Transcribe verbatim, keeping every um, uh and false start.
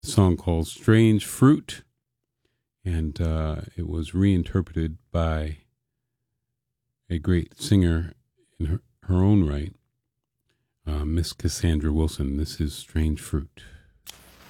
a song called Strange Fruit, and uh, it was reinterpreted by a great singer in her, her own right, uh, Miss Cassandra Wilson. This is Strange Fruit.